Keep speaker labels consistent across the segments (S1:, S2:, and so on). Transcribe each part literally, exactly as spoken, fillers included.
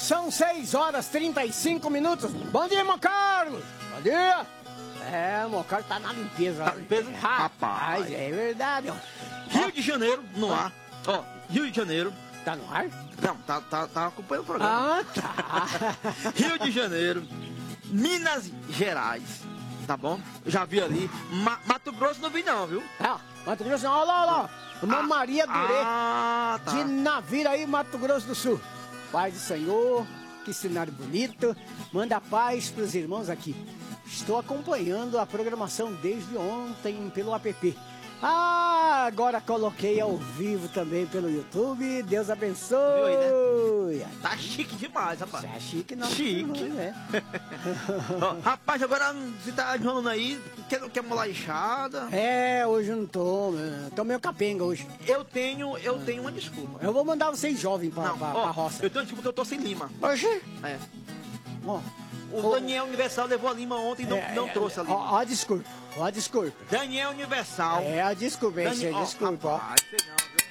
S1: São seis horas e trinta e cinco minutos. Bom dia, irmão Carlos. Bom dia. É, irmão Carlos tá na limpeza.
S2: Tá limpeza?
S1: Rapaz, é verdade. Ó.
S2: Rio de Janeiro, no ar. Ó, Rio de Janeiro.
S1: Tá no ar?
S2: Não, tá, tá, tá acompanhando o programa.
S1: Ah, tá.
S2: Rio de Janeiro, Minas Gerais, tá bom? Já vi ali. Ma Mato Grosso não vi não, viu?
S1: É, ó, Mato Grosso, olha lá, olha lá. Uma
S2: Ah,
S1: Maria Durê,
S2: ah, tá.
S1: de Naviraí, Mato Grosso do Sul. Paz do Senhor, que cenário bonito. Manda paz pros irmãos aqui. Estou acompanhando a programação desde ontem pelo app. Ah, agora coloquei ao vivo também pelo YouTube. Deus abençoe.
S2: Viu aí, né? Tá chique demais, rapaz.
S1: É chique, não.
S2: Chique.
S1: É.
S2: Ó, rapaz, agora você tá enrolando aí, quer, quer molar enxada?
S1: É, hoje eu não tô. né? Tô meio capenga hoje.
S2: Eu tenho, eu tenho uma desculpa.
S1: Eu vou mandar vocês jovens pra,
S2: Não,
S1: pra,
S2: ó,
S1: pra roça.
S2: eu tenho uma desculpa que eu tô sem lima.
S1: Oxi.
S2: É.
S1: Ó,
S2: O Daniel Universal levou a lima ontem e não,
S1: é,
S2: não
S1: é,
S2: trouxe a
S1: Ó,
S2: lima.
S1: ó, desculpa. Ó, desculpa.
S2: Daniel Universal.
S1: É, a desculpa, hein,
S2: Dani-
S1: cê,
S2: ó,
S1: desculpa, ó.
S2: rapaz, sei não, viu?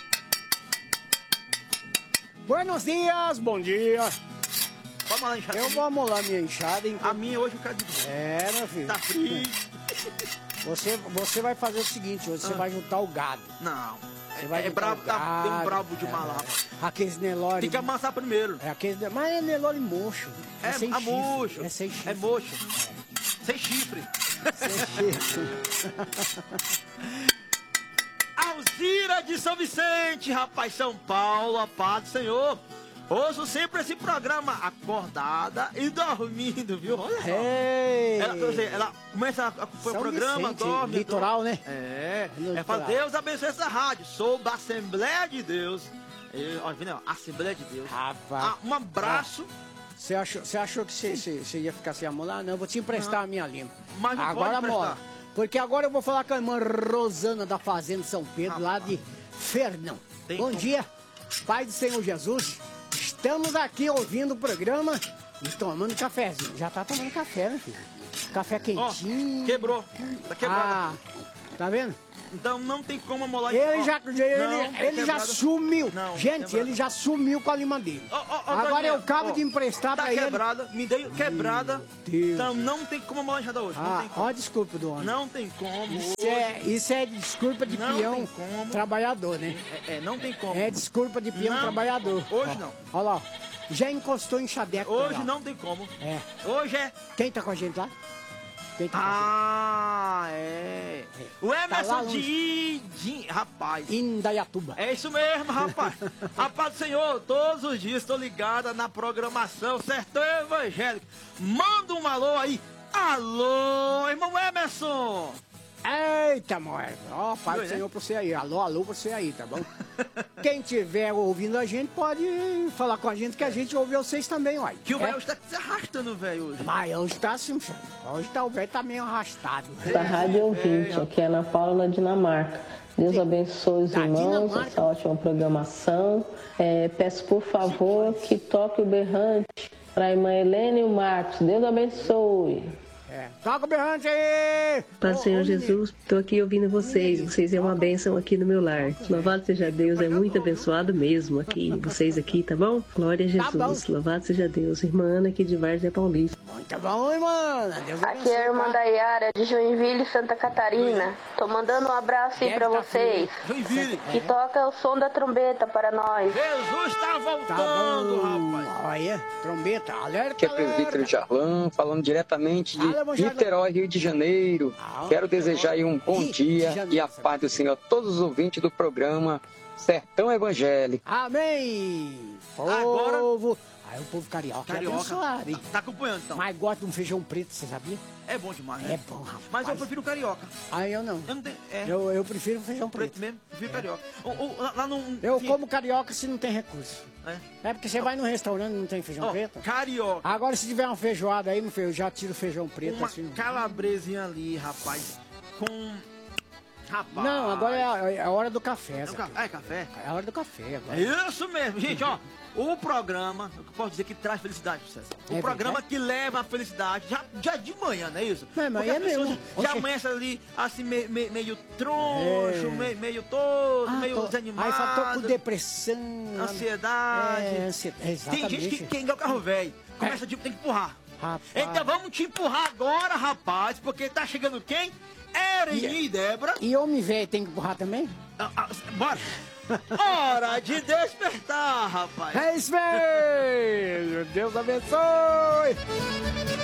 S1: Buenos dias, bom dia.
S2: Vamos lá, enxada.
S1: Eu vou amolar minha enxada, hein?
S2: A minha hoje eu quero de
S1: É, meu filho.
S2: Tá frio.
S1: Você, você vai fazer o seguinte, hoje você
S2: Ah.
S1: vai juntar o gado.
S2: Não.
S1: Você
S2: É,
S1: vai
S2: é
S1: juntar
S2: brabo,
S1: o
S2: tá, tem um
S1: gado,
S2: brabo de
S1: é,
S2: mal lá, rapaz.
S1: Aqueles Nelore.
S2: Tem que amassar primeiro.
S1: É aqueles, mas é Nelore mocho.
S2: É,
S1: sem
S2: a
S1: chifre,
S2: mocho.
S1: É sem chifre.
S2: É mocho. Sem chifre.
S1: Sem chifre.
S2: Alzira de São Vicente, rapaz, São Paulo, a paz do Senhor. Ouço sempre esse programa acordada e dormindo, viu? Olha só.
S1: Ei.
S2: Ela, quer dizer, ela começa a acompanhar
S1: São
S2: o programa,
S1: Vicente,
S2: dorme.
S1: litoral,
S2: dorme.
S1: né?
S2: É.
S1: Litoral.
S2: É fala, Deus abençoe essa rádio. Sou da Assembleia de Deus. Eu, ó, vendo, ó, Assembleia de Deus.
S1: Rapaz.
S2: Ah, um abraço.
S1: Você achou, você achou que você, você, você ia ficar sem amolar? Não, eu vou te emprestar a minha língua.
S2: Mas não
S1: Agora
S2: pode
S1: mola.
S2: emprestar.
S1: Porque agora eu vou falar com a irmã Rosana da Fazenda São Pedro, lá de Fernão.
S2: Tem
S1: Bom
S2: como.
S1: dia, Pai do Senhor Jesus. Estamos aqui ouvindo o programa e tomando cafezinho. Já tá tomando café, né, filho? Café
S2: Ó,
S1: quentinho.
S2: quebrou. Tá quebrado.
S1: Ah, tá vendo?
S2: Então não tem como amolar.
S1: Ele
S2: ó,
S1: já, ele,
S2: não,
S1: ele já
S2: quebrado.
S1: sumiu.
S2: Não,
S1: Gente,
S2: quebrado.
S1: ele já sumiu com a lima dele.
S2: Ó, ó, ó,
S1: Agora
S2: Daniel,
S1: eu acabo
S2: ó,
S1: de emprestar
S2: Tá
S1: pra ele.
S2: quebrada, me dei quebrada.
S1: Deus.
S2: Então não tem como amolar enxada hoje. Não
S1: Ah,
S2: tem como.
S1: ó, desculpa do homem.
S2: Não tem como.
S1: Isso
S2: hoje.
S1: é, isso é desculpa de
S2: Não
S1: peão
S2: tem como.
S1: trabalhador, né?
S2: É, é, não tem como.
S1: É desculpa de peão
S2: Não,
S1: trabalhador.
S2: hoje
S1: Ó,
S2: não.
S1: Olha lá, ó. Já encostou em chadeco.
S2: Hoje
S1: já.
S2: não tem como.
S1: É.
S2: Hoje é.
S1: Quem tá com a gente lá? Quem tá
S2: Ah, é. O
S1: Tá lá
S2: Emerson
S1: longe.
S2: de, de. Rapaz.
S1: com a gente? Indaiatuba.
S2: É isso mesmo, rapaz. Rapaz do Senhor, todos os dias estou ligada na programação Sertão Evangélico. Manda um alô aí. Alô, irmão Emerson.
S1: Eita, moeda. Ó, Pai do
S2: Foi, né?
S1: Senhor pra você aí. Alô, alô pra você aí, tá bom? Quem tiver ouvindo a gente pode falar com a gente que a gente ouve vocês também, uai.
S2: Que o
S1: É?
S2: velho está se arrastando, velho, hoje.
S1: Mas hoje tá assim, senhor. Hoje tá, o velho tá meio arrastado.
S3: Da Rádio Ouvinte, aqui é Ana Paula na Dinamarca. Deus abençoe os
S1: Da
S3: irmãos,
S1: Dinamarca.
S3: essa ótima programação. É, peço por favor que toque o berrante para a irmã Helena e o Marcos. Deus abençoe.
S1: É. Toca o berrante aí!
S4: Paz
S1: Ô,
S4: do Senhor
S1: ô, menino.
S4: Jesus, estou aqui ouvindo vocês. Vocês é uma bênção aqui no meu lar. Louvado seja Deus, é muito abençoado mesmo aqui, vocês aqui, tá bom? Glória a
S1: Tá bom.
S4: Jesus, louvado seja Deus. Irmã Ana aqui de Várzea Paulista.
S1: Muito bom, irmã. Deus
S5: Aqui é a irmã
S1: abençoe, tá?
S5: da Yara, de Joinville, Santa Catarina. Tô mandando um abraço aí
S1: Deve
S5: pra
S1: tá
S5: vocês.
S2: Joinville.
S5: Que toca o som da trombeta para nós.
S2: Jesus está
S1: Tá
S2: voltando,
S1: bom.
S2: rapaz.
S1: Olha, trombeta, alerta,
S6: Aqui é presbítero
S1: alerta.
S6: Jarlan, falando diretamente de
S1: Fala, Evangelho.
S6: Niterói, Rio de Janeiro.
S1: Ah,
S6: Quero desejar aí um bom
S1: Rio de
S6: dia
S1: Janeiro,
S6: e a paz do Senhor a todos os ouvintes do programa Sertão Evangélico.
S1: Amém.
S2: Agora-
S1: Povo. Aí o povo carioca, é
S2: Carioca.
S1: abençoado, hein?
S2: Tá, tá acompanhando, então.
S1: Mas gosta de um feijão preto, você sabia?
S2: É bom demais,
S1: É
S2: né?
S1: bom, rapaz.
S2: Mas eu prefiro carioca.
S1: Aí eu não.
S2: Eu não tenho. É,
S1: Eu, eu prefiro feijão
S2: preto
S1: preto.
S2: mesmo, prefiro carioca. O- o- lá, lá no.
S1: Eu
S2: enfim,
S1: como carioca se não tem recurso.
S2: É.
S1: É porque você vai no restaurante e não tem feijão
S2: Ó,
S1: preto.
S2: carioca.
S1: Agora se tiver uma feijoada aí, meu filho, eu já tiro o feijão preto
S2: Uma
S1: assim.
S2: calabresinha ali, rapaz. Com. Rapaz.
S1: Não, agora é a, é a hora do café.
S2: É, o
S1: Zé.
S2: ca- ah, é café?
S1: É a hora do café agora.
S2: É isso mesmo, gente, ó. o programa, eu posso dizer que traz felicidade, César. O
S1: É
S2: programa
S1: verdade?
S2: que leva a felicidade, já, já de manhã, não é isso?
S1: Mas, mas
S2: Porque
S1: é
S2: as pessoas
S1: mesmo.
S2: já
S1: Oxe.
S2: amanhecem ali, assim, meio, meio, meio troncho,
S1: É.
S2: meio, meio todo,
S1: Ah,
S2: meio
S1: tô-
S2: desanimado.
S1: Aí só tô com depressão.
S2: Ansiedade.
S1: É, ansiedade.
S2: Tem
S1: Exatamente.
S2: gente que, que é igual carro velho. Começa tipo, tem que empurrar.
S1: Rapaz.
S2: Então vamos te empurrar agora, rapaz, porque tá chegando quem? Erinha e Débora.
S1: E homem velho tem que empurrar também?
S2: Ah, ah, bora! Hora de despertar, rapaz!
S1: É isso mesmo! Deus abençoe!